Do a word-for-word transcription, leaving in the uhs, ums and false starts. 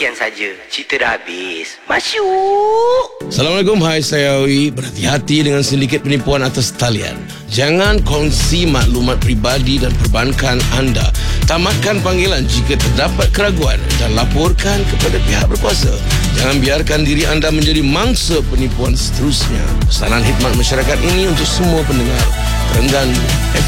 sekian saja. Cerita dah habis. Masyuk. Assalamualaikum, hai saya Awi. Berhati-hati dengan sindiket penipuan atas talian. Jangan kongsi maklumat peribadi dan perbankan anda. Tamatkan panggilan jika terdapat keraguan dan laporkan kepada pihak berkuasa. Jangan biarkan diri anda menjadi mangsa penipuan seterusnya. Pesanan khidmat masyarakat ini untuk semua pendengar Terengganu F